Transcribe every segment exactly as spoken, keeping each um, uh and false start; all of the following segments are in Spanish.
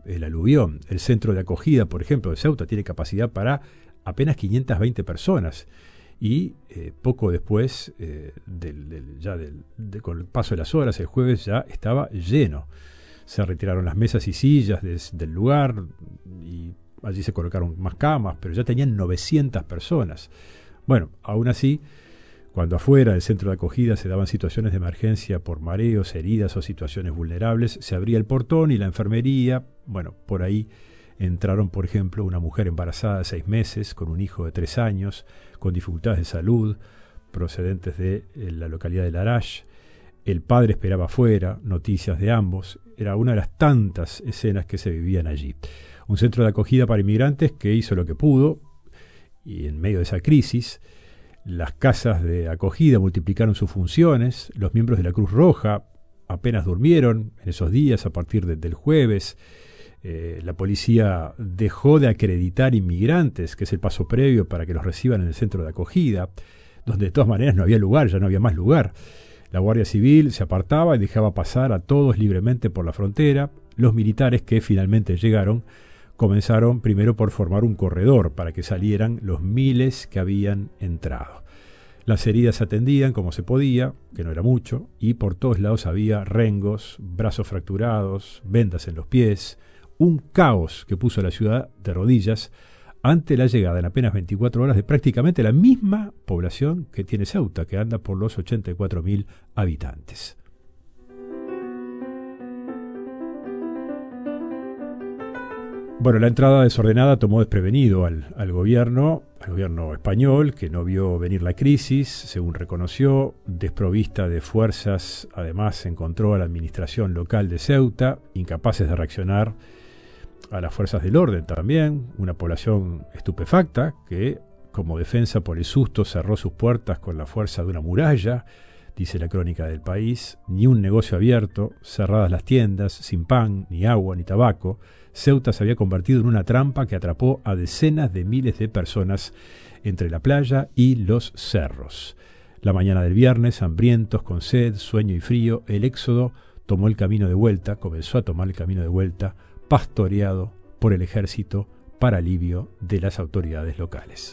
el aluvión. El centro de acogida, por ejemplo, de Ceuta tiene capacidad para apenas quinientas veinte personas. Y eh, poco después, eh, del, del, ya del, de, con el paso de las horas, el jueves ya estaba lleno. Se retiraron las mesas y sillas des, del lugar y allí se colocaron más camas, pero ya tenían novecientas personas. Bueno, aún así, cuando afuera del centro de acogida se daban situaciones de emergencia por mareos, heridas o situaciones vulnerables, se abría el portón y la enfermería, bueno, por ahí entraron, por ejemplo, una mujer embarazada de seis meses, con un hijo de tres años, con dificultades de salud, procedentes de eh, la localidad de Larache. El padre esperaba afuera, noticias de ambos. Era una de las tantas escenas que se vivían allí. Un centro de acogida para inmigrantes que hizo lo que pudo, y en medio de esa crisis, las casas de acogida multiplicaron sus funciones. Los miembros de la Cruz Roja apenas durmieron en esos días a partir de, del jueves. Eh, la policía dejó de acreditar inmigrantes, que es el paso previo para que los reciban en el centro de acogida, donde de todas maneras no había lugar, ya no había más lugar. La Guardia Civil se apartaba y dejaba pasar a todos libremente por la frontera. Los militares que finalmente llegaron comenzaron primero por formar un corredor para que salieran los miles que habían entrado. Las heridas se atendían como se podía, que no era mucho, y por todos lados había rengos, brazos fracturados, vendas en los pies, un caos que puso a la ciudad de rodillas ante la llegada en apenas veinticuatro horas de prácticamente la misma población que tiene Ceuta, que anda por los ochenta y cuatro mil habitantes. Bueno, la entrada desordenada tomó desprevenido al, al gobierno, al gobierno español, que no vio venir la crisis, según reconoció, desprovista de fuerzas. Además, encontró a la administración local de Ceuta incapaces de reaccionar a las fuerzas del orden también, una población estupefacta que, como defensa por el susto, cerró sus puertas con la fuerza de una muralla, dice la crónica del País. Ni un negocio abierto, cerradas las tiendas, sin pan, ni agua, ni tabaco. Ceuta se había convertido en una trampa que atrapó a decenas de miles de personas entre la playa y los cerros. La mañana del viernes, hambrientos, con sed, sueño y frío, el éxodo tomó el camino de vuelta, comenzó a tomar el camino de vuelta, pastoreado por el ejército para alivio de las autoridades locales.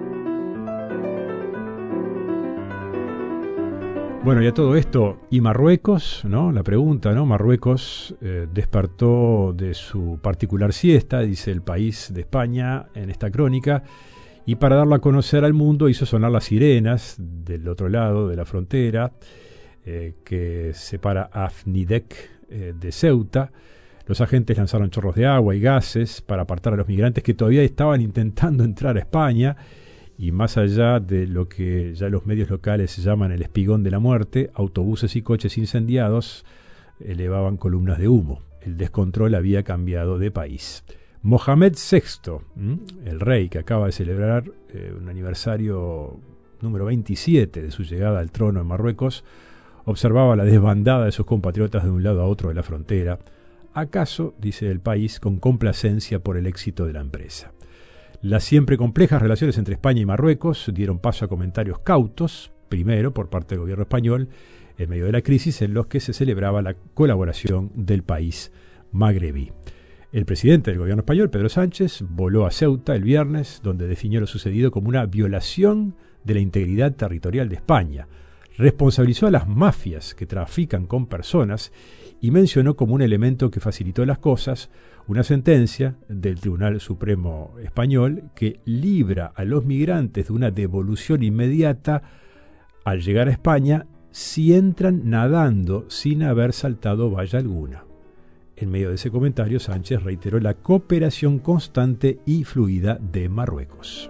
Bueno, y a todo esto, ¿y Marruecos? ¿No? La pregunta, ¿no? Marruecos eh, despertó de su particular siesta, dice el País de España en esta crónica, y para darlo a conocer al mundo hizo sonar las sirenas del otro lado de la frontera eh, que separa Afnidek eh, de Ceuta. Los agentes lanzaron chorros de agua y gases para apartar a los migrantes que todavía estaban intentando entrar a España. Y más allá de lo que ya los medios locales llaman el espigón de la muerte, autobuses y coches incendiados elevaban columnas de humo. El descontrol había cambiado de país. Mohamed sexto, ¿m? el rey que acaba de celebrar eh, un aniversario número veintisiete de su llegada al trono en Marruecos, observaba la desbandada de sus compatriotas de un lado a otro de la frontera, acaso, dice el País, con complacencia por el éxito de la empresa. Las siempre complejas relaciones entre España y Marruecos dieron paso a comentarios cautos, primero por parte del gobierno español, en medio de la crisis en los que se celebraba la colaboración del país magrebí. El presidente del gobierno español, Pedro Sánchez, voló a Ceuta el viernes, donde definió lo sucedido como una violación de la integridad territorial de España. Responsabilizó a las mafias que trafican con personas y mencionó como un elemento que facilitó las cosas una sentencia del Tribunal Supremo Español que libra a los migrantes de una devolución inmediata al llegar a España si entran nadando sin haber saltado valla alguna. En medio de ese comentario, Sánchez reiteró la cooperación constante y fluida de Marruecos.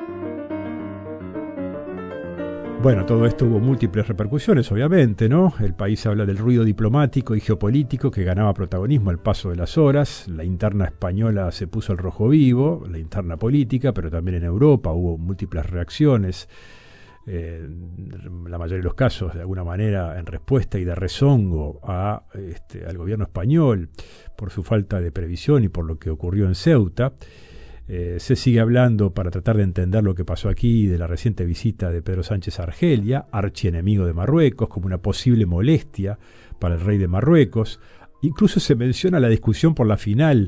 Bueno, todo esto hubo múltiples repercusiones, obviamente, ¿no? El País habla del ruido diplomático y geopolítico que ganaba protagonismo al paso de las horas. La interna española se puso al rojo vivo, la interna política, pero también en Europa hubo múltiples reacciones. Eh, la mayoría de los casos, de alguna manera, en respuesta y de rezongo a, este, al gobierno español por su falta de previsión y por lo que ocurrió en Ceuta. Eh, se sigue hablando, para tratar de entender lo que pasó aquí, de la reciente visita de Pedro Sánchez a Argelia, archienemigo de Marruecos, como una posible molestia para el rey de Marruecos. Incluso se menciona la discusión por la final